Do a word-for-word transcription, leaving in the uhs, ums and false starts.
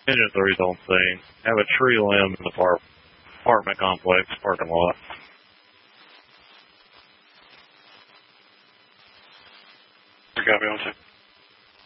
Engine three's on scene. Have a tree limb in the par- apartment complex parking lot. Copy on scene.